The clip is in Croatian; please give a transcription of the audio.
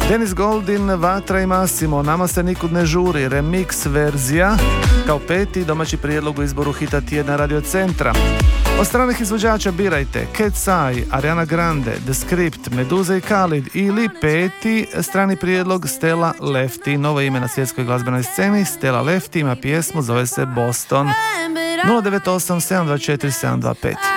Dennis Goldin, Vatra i Massimo, Nama se nikud ne žuri, remix verzija, kao peti domaći prijedlog u izboru hita tjedna Radio Centra. Od stranih izvođača birajte Cat's Eye, Ariana Grande, The Script, Meduza i Khalid, ili peti strani prijedlog Stella Lefty, novo ime na svjetskoj glazbenoj sceni. Stella Lefty ima pjesmu, zove se Boston. 098 724 725.